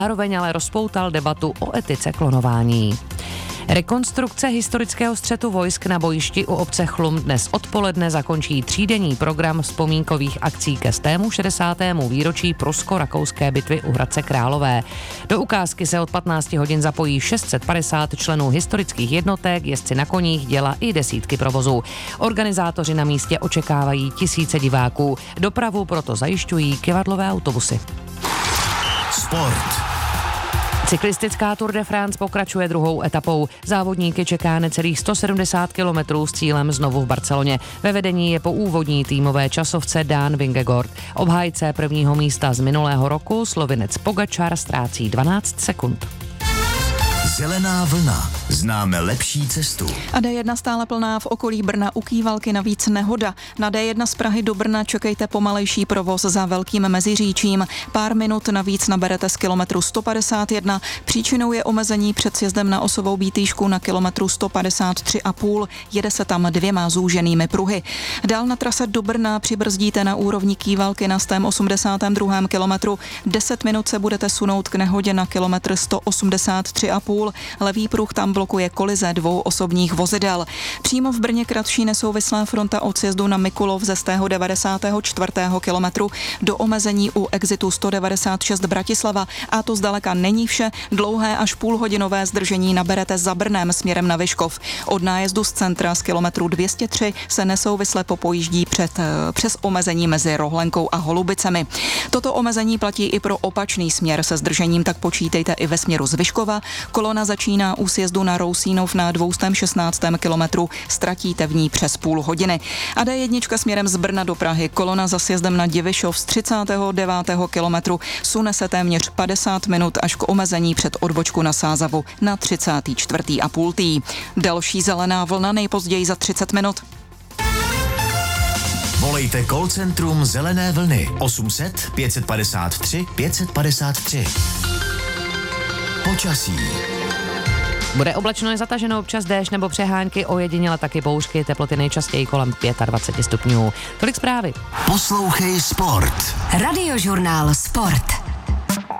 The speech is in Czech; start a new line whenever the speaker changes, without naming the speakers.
Zároveň ale rozpoutal debatu o etice klonování. Rekonstrukce historického střetu vojsk na bojišti u obce Chlum dnes odpoledne zakončí třídenní program vzpomínkových akcí ke 160. výročí prusko-rakouské bitvy u Hradce Králové. Do ukázky se od 15 hodin zapojí 650 členů historických jednotek, jezdci na koních, děla i desítky provozů. Organizátoři na místě očekávají tisíce diváků. Dopravu proto zajišťují kyvadlové autobusy.
Sport.
Cyklistická Tour de France pokračuje druhou etapou. Závodníky čeká necelých 170 kilometrů s cílem znovu v Barceloně. Ve vedení je po úvodní týmové časovce Daan Vingegaard. Obhájce prvního místa z minulého roku Slovinec Pogačar ztrácí 12 sekund.
Zelená vlna. Známe lepší cestu.
A D1 stále plná v okolí Brna, u Kývalky navíc nehoda. Na D1 z Prahy do Brna čekejte pomalejší provoz za Velkým Meziříčím. Pár minut navíc naberete z kilometru 151. Příčinou je omezení před sjezdem na osovou Bítýšku na kilometru 153,5. Jede se tam 2 zúženými pruhy. Dál na trase do Brna přibrzdíte na úrovni Kývalky na 182. kilometru. 10 minut se budete sunout k nehodě na kilometr 183,5. Levý pruh tam blokuje kolize 2 osobních vozidel. Přímo v Brně kratší nesouvislá fronta od sjezdu na Mikulov ze 194. kilometru do omezení u exitu 196 Bratislava. A to zdaleka není vše. Dlouhé až půlhodinové zdržení naberete za Brnem směrem na Vyškov. Od nájezdu z centra z kilometru 203 se nesouvisle popojíždí přes omezení mezi Rohlenkou a Holubicemi. Toto omezení platí i pro opačný směr. Se zdržením tak počítejte i ve směru z Vyškova. Kolona začíná u sjezdu na Rousínov na 216. kilometru, ztratíte v ní přes půl hodiny. A D1 směrem z Brna do Prahy, kolona za sjezdem na Divišov z 39. kilometru, sune se téměř 50 minut až k omezení před odbočku na Sázavu na 34,5. Další zelená vlna nejpozději za 30 minut.
Volejte call centrum Zelené vlny 800 553 553. Počasí.
Bude oblačno, zataženo, občas déšť nebo přehánky, ojediněle taky bouřky, teploty nejčastěji kolem 25 stupňů. Tolik zprávy.
Poslouchej Sport.
Radiožurnál Sport.